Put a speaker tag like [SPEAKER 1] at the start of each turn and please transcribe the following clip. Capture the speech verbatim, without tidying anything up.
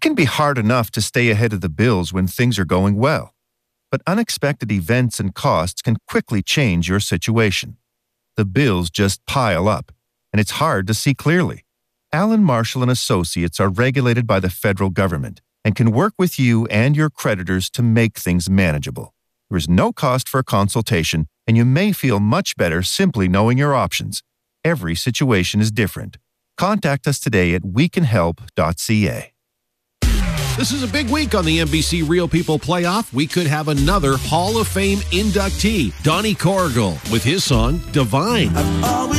[SPEAKER 1] can be hard enough to stay ahead of the bills when things are going well, but unexpected events and costs can quickly change your situation. The bills just pile up, and it's hard to see clearly. Allen Marshall and Associates are regulated by the federal government and can work with you and your creditors to make things manageable. There is no cost for a consultation, and you may feel much better simply knowing your options. Every situation is different. Contact us today at we can help dot c a.
[SPEAKER 2] This is a big week on the N B C Real People Playoff. We could have another Hall of Fame inductee, Donnie Corrigal, with his song, Divine.